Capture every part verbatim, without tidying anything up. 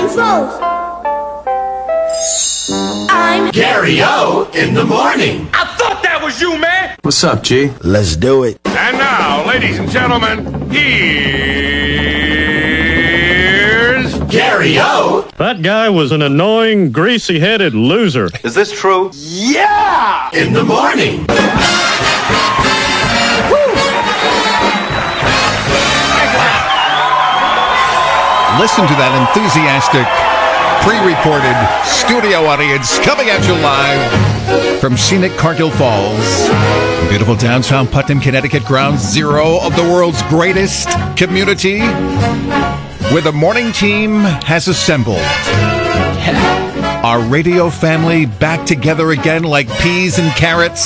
controls. I'm Gary-O in the morning. I thought that was you, man. What's up, G? Let's do it. And now, ladies and gentlemen, here's Gary-O That guy was an annoying, greasy-headed loser. Is this true? yeah. in the morning. Listen to that enthusiastic, pre-recorded studio audience coming at you live from scenic Cargill Falls. Beautiful downtown Putnam, Connecticut, ground zero of the world's greatest community, where the morning team has assembled. Our radio family back together again like peas and carrots.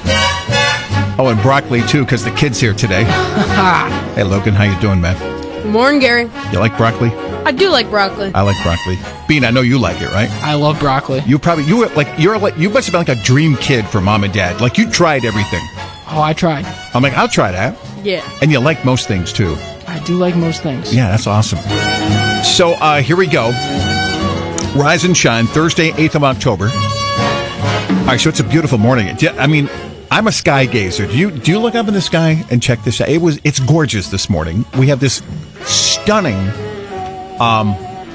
Oh, and broccoli, too, because the kid's here today. Hey, Logan, how you doing, man? Good morning, Gary. You like broccoli? I do like broccoli. I like broccoli. Bean, I know you like it, right? I love broccoli. You probably you were like you're like you must have been like a dream kid for mom and dad. Like you tried everything. Oh, I tried. I'm like, I'll try that. Yeah. And you like most things too. I do like most things. Yeah, that's awesome. So uh, here we go. Rise and shine, Thursday, eighth of October. All right, so it's a beautiful morning. I mean, I'm a sky gazer. Do you do you look up in the sky and check this out? It was it's gorgeous this morning. We have this stunning um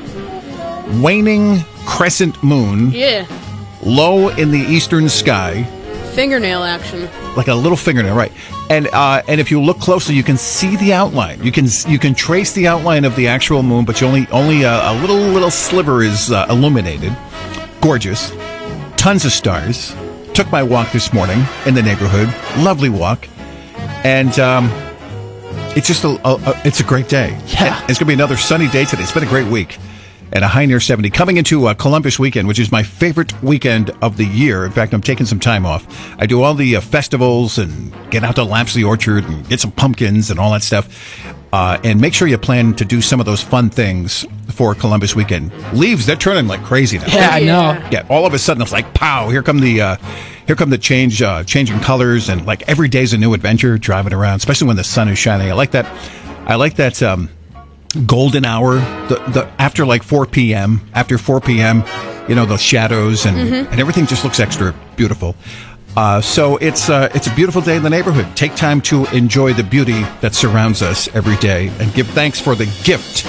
waning crescent moon Yeah. low in the eastern sky, Fingernail action. like a little fingernail, right? And uh, and if you look closely, you can see the outline. You can you can trace the outline of the actual moon, but you only only a, a little little sliver is uh, illuminated. Gorgeous, tons of stars. Took my walk this morning in the neighborhood. Lovely walk, and um, it's just a, a, a it's a great day. Yeah, and it's gonna be another sunny day today. It's been a great week. And a high near seventy. Coming into uh, Columbus weekend, which is my favorite weekend of the year. In fact, I'm taking some time off. I do all the uh, festivals and get out to Lapsley Orchard and get some pumpkins and all that stuff. Uh, and make sure you plan to do some of those fun things for Columbus weekend. Leaves, they're turning like crazy now. Yeah, I know. Yeah, all of a sudden it's like, pow, here come the uh, here come the change, uh, changing colors. And like every day's a new adventure driving around, especially when the sun is shining. I like that. I like that. Um, golden hour, the the after like four p.m. After four p.m., you know, the shadows and, Mm-hmm. and everything just looks extra beautiful. Uh, so it's uh, it's a beautiful day in the neighborhood. Take time to enjoy the beauty that surrounds us every day and give thanks for the gift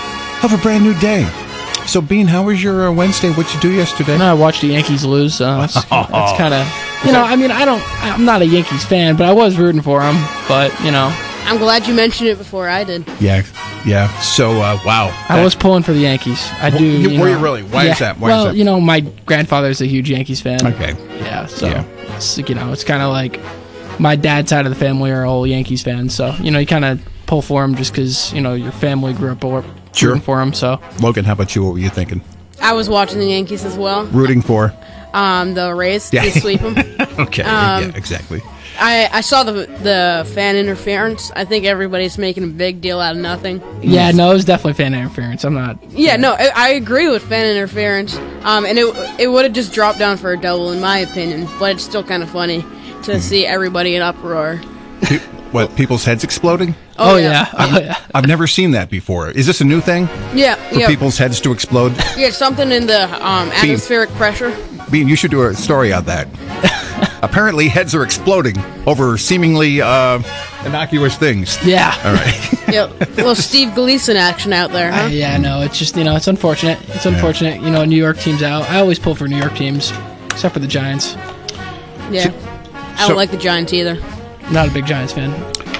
of a brand new day. So, Bean, how was your uh, Wednesday? What'd you do yesterday? And I watched the Yankees lose. Uh, that's that's kind of, you know, I mean, I don't, I'm not a Yankees fan, but I was rooting for them. But, you know. I'm glad you mentioned it before I did. Yeah, yeah. So, uh, wow. I was pulling for the Yankees. I do. You, You were know, you really? Why yeah, is that? Why well, is that? you know, my grandfather's a huge Yankees fan. Okay. Yeah, so, Yeah. It's, you know, it's kind of like my dad's side of the family are all Yankees fans. So, you know, you kind of pull for them just because, you know, your family grew up or- Sure. rooting for them. So, Logan, how about you? What were you thinking? I was watching the Yankees as well. Rooting for? Um, the Rays. Yeah. They sweep them. Okay. Um, yeah, exactly. I, I saw the the fan interference. I think everybody's making a big deal out of nothing. yeah, no, it was definitely fan interference. I'm not. Yeah, no, I, I agree with fan interference. Um, and it it would have just dropped down for a double, in my opinion. But it's still kind of funny to see everybody in uproar. Pe- what, people's heads exploding? Oh, yeah. Oh, yeah. I've never seen that before. Is this a new thing? Yeah, For yeah, people's heads to explode? yeah. Something in the um, atmospheric pressure. Bean, you should do a story on that. Apparently, heads are exploding over seemingly uh, innocuous things. Yeah. All right. Yeah, little Steve Gleason action out there, huh? Uh, yeah, no, it's just, you know, it's unfortunate. It's unfortunate. You know, New York team's out. I always pull for New York teams, except for the Giants. Yeah, I don't so- like the Giants either. Not a big Giants fan.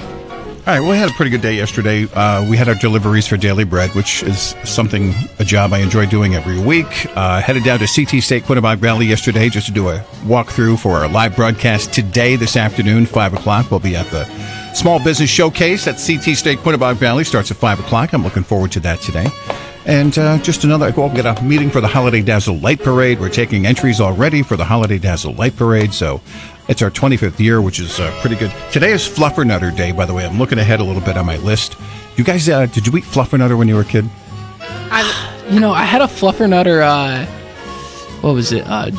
All right, well, we had a pretty good day yesterday. Uh, we had our deliveries for Daily Bread, which is something, a job I enjoy doing every week. Uh, headed down to C T State Quinnebog Valley yesterday just to do a walkthrough for our live broadcast today, this afternoon, five o'clock. We'll be at the Small Business Showcase at C T State Quinnebog Valley. Starts at five o'clock. I'm looking forward to that today. And uh, just another, we'll get a meeting for the Holiday Dazzle Light Parade. We're taking entries already for the Holiday Dazzle Light Parade, so it's our twenty-fifth year, which is uh, pretty good. Today is Fluffernutter Day, by the way. I'm looking ahead a little bit on my list. You guys, uh, did you eat Fluffernutter when you were a kid? I, You know, I had a Fluffernutter, uh, what was it? Uh,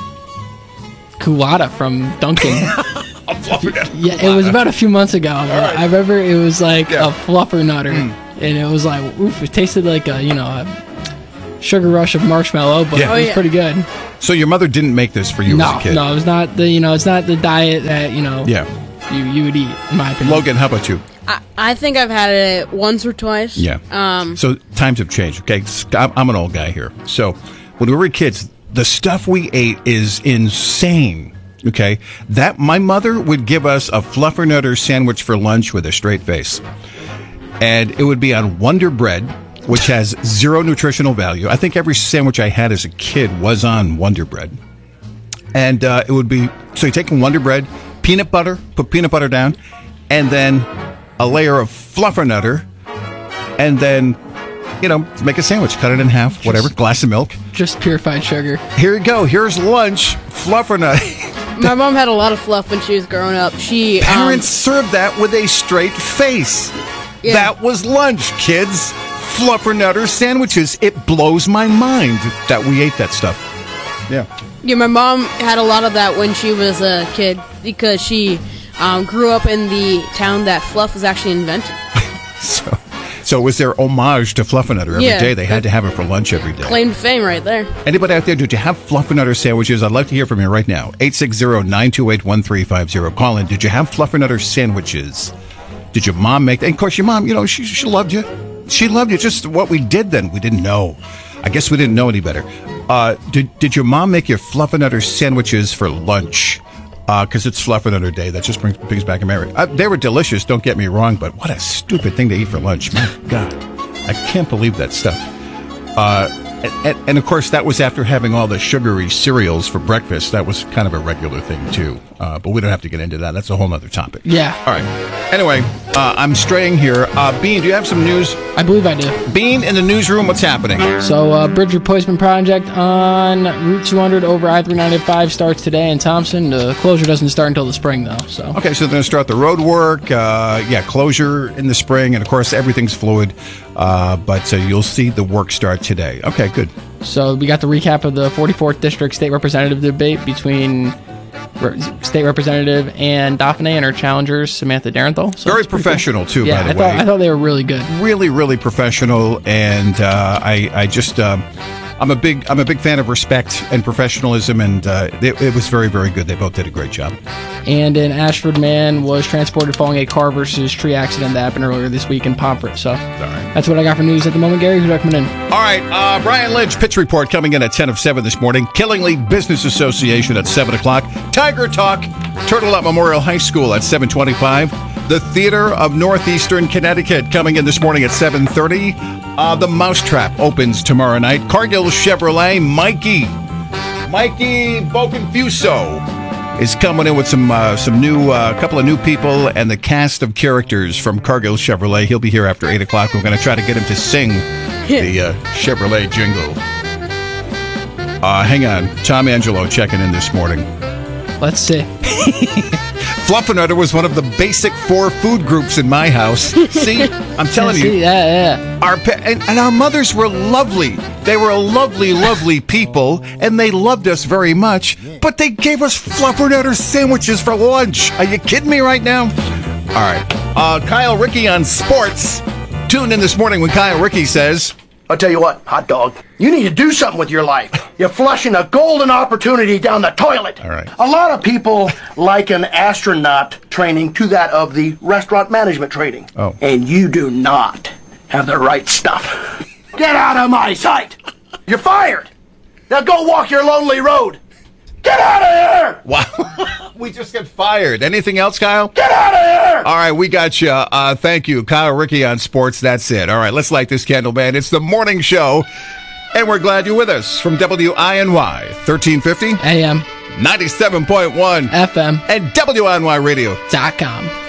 Culotta from Dunkin'. A Fluffernutter. Yeah, it was about a few months ago. right. I remember it was like Yeah. a Fluffernutter. And it was like, oof, it tasted like a, you know, a, sugar rush of marshmallow, but Yeah. it was Oh, yeah. pretty good. So your mother didn't make this for you no, as a kid? no, it's not the you know it's not the diet that you know Yeah. you you would eat in my opinion. Logan, how about you? I, I think I've had it once or twice. Yeah. Um. So times have changed. Okay, I'm, I'm an old guy here. So when we were kids, the stuff we ate is insane. Okay, that my mother would give us a Fluffernutter sandwich for lunch with a straight face, and it would be on Wonder Bread, which has zero nutritional value. I think every sandwich I had as a kid was on Wonder Bread, and uh, it would be so you take Wonder Bread, peanut butter, put peanut butter down, and then a layer of Fluffernutter, and then, you know, make a sandwich, cut it in half, whatever, glass of milk. Just purified sugar. Here you go. Here's lunch, Fluffernutter. My mom had a lot of fluff when she was growing up. She um, Parents served that with a straight face. Yeah. That was lunch, kids. Fluffernutter sandwiches. It blows my mind that we ate that stuff. Yeah. Yeah, my mom had a lot of that when she was a kid because she um, grew up in the town that fluff was actually invented. So, so it was their homage to Fluffernutter every day. Yeah. They had to have it for lunch every day. Claim to fame right there. Anybody out there, did you have Fluffernutter sandwiches? I'd love to hear from you right now. eight six zero, nine two eight, one three five zero. Call in. Did you have Fluffernutter sandwiches? Did your mom make them? And of course, your mom, you know, she, she loved you. She loved you. Just what we did then, we didn't know. I guess we didn't know any better. Uh, did, did your mom make your Fluffernutter sandwiches for lunch? Because uh, it's Fluffernutter Day. That just brings, brings back a memory. Uh, they were delicious, don't get me wrong, but what a stupid thing to eat for lunch. My God. I can't believe that stuff. Uh, and, and, and, of course, that was after having all the sugary cereals for breakfast. That was kind of a regular thing, too. Uh, but we don't have to get into that. That's a whole other topic. Yeah. All right. Anyway, uh, I'm straying here. Uh, Bean, do you have some news? I believe I do. Bean, in the newsroom, what's happening? So, uh, bridge replacement project on Route two hundred over I three ninety-five starts today in Thompson. The closure doesn't start until the spring, though. So, Okay, so they're going to start the road work. Uh, yeah, closure in the spring. And, of course, everything's fluid. Uh, but uh, you'll see the work start today. Okay, good. so we got the recap of the forty-fourth District State Representative debate between Re- State Representative Ann Daphne and her challengers, Samantha Darenthal. So Very it's pretty professional, cool. too, yeah, by the I way. Thought, I thought they were really good. Really, really professional, and uh, I, I just, um, I'm a big, I'm a big fan of respect and professionalism, and uh, it, it was very, very good. They both did a great job. And an Ashford man was transported following a car versus tree accident that happened earlier this week in Pomfret. So right. that's what I got for news at the moment. Gary, who'd I come in? All right, uh, Brian Lynch, pitch report coming in at ten of seven this morning. Killingly Business Association at seven o'clock. Tiger Talk, Turtle Up Memorial High School at seven twenty-five. The Theater of Northeastern Connecticut coming in this morning at seven thirty. Uh, the Mousetrap opens tomorrow night. Cargill Chevrolet, Mikey, Mikey Boconfuso is coming in with some uh, some new, uh, couple of new people and the cast of characters from Cargill Chevrolet. He'll be here after eight o'clock. We're going to try to get him to sing the uh, Chevrolet jingle. Uh, hang on. Tom Angelo checking in this morning. Let's see. Fluffernutter was one of the basic four food groups in my house. See, I'm telling See, you, yeah, yeah. our pa- and, and our mothers were lovely. They were lovely, lovely people, and they loved us very much. But they gave us Fluffernutter sandwiches for lunch. Are you kidding me right now? All right, uh, Kyle Rickey on sports. Tune in this morning when Kyle Rickey says, I'll tell you what, hot dog, you need to do something with your life. You're flushing a golden opportunity down the toilet. All right. A lot of people liken astronaut training to that of the restaurant management training. Oh. And you do not have the right stuff. Get out of my sight. You're fired. Now go walk your lonely road. Get out of here! wow, we just got fired. Anything else, Kyle? Get out of here! All right, we got you. Uh, thank you. Kyle Rickey on sports. That's it. All right, let's light this candle, man. It's the morning show, and we're glad you're with us from W I N Y, thirteen fifty, A M, ninety-seven point one, F M, and W I N Y radio dot com.